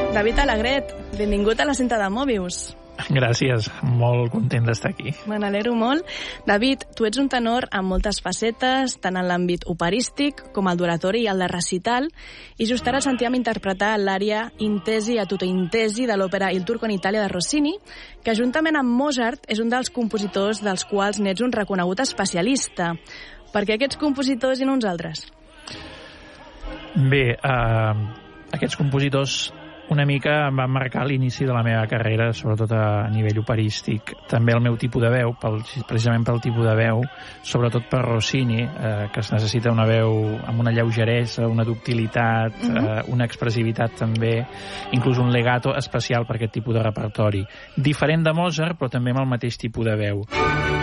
David Alegret, benvingut a la cinta de Mobius. Gràcies, molt content d'estar aquí. Me n'alegro molt. David, tu ets un tenor amb moltes facetes, tant en l'àmbit operístic com el d'oratori i el de recital, i just ara sentíem interpretar l'ària Intesi a tutto intesi de l'òpera Il Turco in Italia de Rossini, que juntament amb Mozart és un dels compositors dels quals n'ets un reconegut especialista. Per què aquests compositors i no uns altres? Bé, aquests compositors una mica em van marcar l'inici de la meva carrera, sobretot a nivell operístic. També el meu tipus de veu, precisament pel tipus de veu, sobretot per Rossini, que es necessita una veu amb una lleugeresa, una ductilitat, una expressivitat també, inclús un legato especial per aquest tipus de repertori. Diferent de Mozart, però també amb el mateix tipus de veu.